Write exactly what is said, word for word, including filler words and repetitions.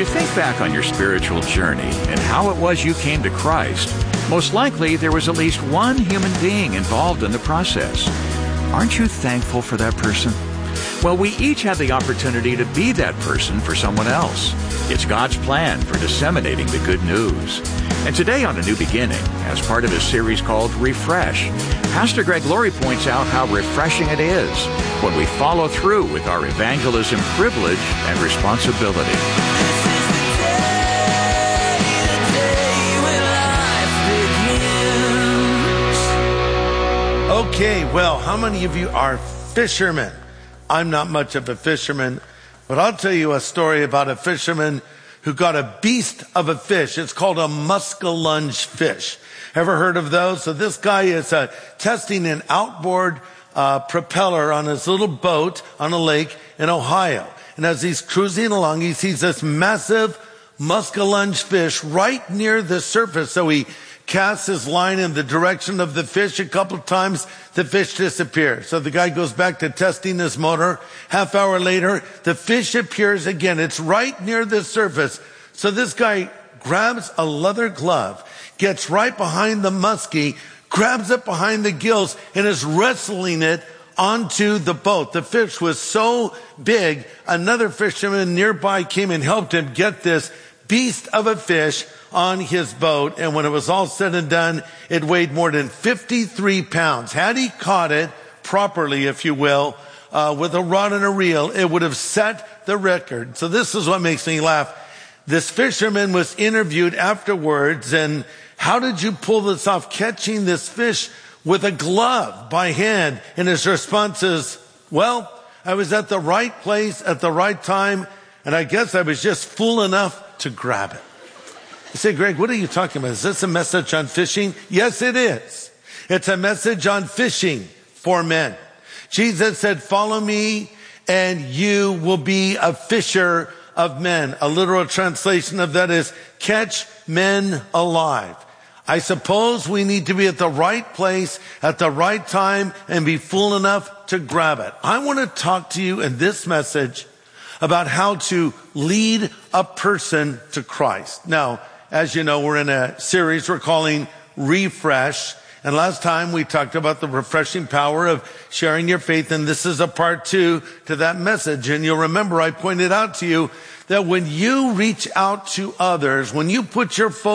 you think back on your spiritual journey and how it was you came to Christ, most likely there was at least one human being involved in the process. Aren't you thankful for that person? Well, we each have the opportunity to be that person for someone else. It's God's plan for disseminating the good news. And today on A New Beginning, as part of his series called Refresh, Pastor Greg Laurie points out how refreshing it is when we follow through with our evangelism privilege and responsibility. Okay, well, how many of you are fishermen? I'm not much of a fisherman, but I'll tell you a story about a fisherman who got a beast of a fish. It's called a muskellunge fish. Ever heard of those? So this guy is uh, testing an outboard uh, propeller on his little boat on a lake in Ohio. And as he's cruising along, he sees this massive muskellunge fish right near the surface. So he casts his line in the direction of the fish a couple of times. The fish disappears. So the guy goes back to testing his motor. Half hour later, the fish appears again. It's right near the surface. So this guy grabs a leather glove, gets right behind the muskie, grabs it behind the gills, and is wrestling it onto the boat. The fish was so big, another fisherman nearby came and helped him get this beast of a fish on his boat. And when it was all said and done, it weighed more than fifty-three pounds. Had he caught it properly, if you will, uh, with a rod and a reel, it would have set the record. So this is what makes me laugh. This fisherman was interviewed afterwards, and how did you pull this off, catching this fish with a glove by hand? And his response is, well, I was at the right place at the right time, and I guess I was just fool enough to grab it. You say, Greg, what are you talking about? Is this a message on fishing? Yes, it is. It's a message on fishing for men. Jesus said, follow me and you will be a fisher of men. A literal translation of that is catch men alive. I suppose we need to be at the right place at the right time and be fool enough to grab it. I want to talk to you in this message about how to lead a person to Christ. Now, as you know, we're in a series we're calling Refresh. And last time we talked about the refreshing power of sharing your faith. And this is a part two to that message. And you'll remember I pointed out to you that when you reach out to others, when you put your focus